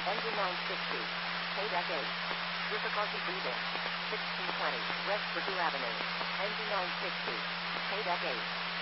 Engine 960. Paydeck 8. Difficulty breathing. 1620. West Purdue Avenue. Engine 960. Paydeck 8.